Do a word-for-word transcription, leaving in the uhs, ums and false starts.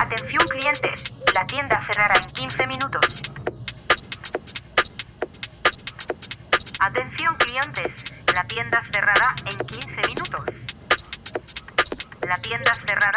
Atención clientes, la tienda cerrará en quince minutos. Atención clientes, la tienda cerrará en quince minutos. La tienda cerrará